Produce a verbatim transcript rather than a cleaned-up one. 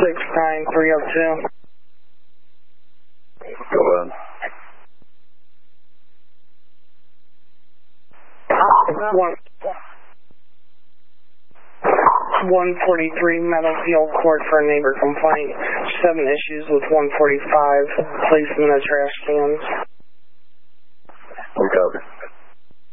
six nine three oh two. Go ahead. One, one forty-three Meadowfield Court for a neighbor complaint. Seven issues with one forty-five. Placed in the trash cans. One copy.